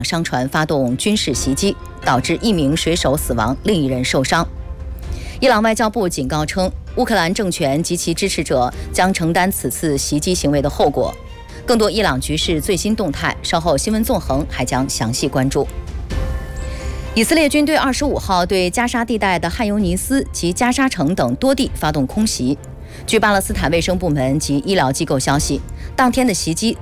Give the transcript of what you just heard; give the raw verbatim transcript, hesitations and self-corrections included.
商船发动军事袭击，导致一名水手死亡，另一人受伤。伊朗外交部警告称，乌克兰政权及其支持者将承担此次袭击行为的后果。更多伊朗局势最新动态，稍后新闻纵横还将详细关注。以色列军队二十五号对加沙地带的汉尤尼斯及加沙城等多地发动空袭。据巴勒斯坦卫生部门及医疗机构消息，当天的袭击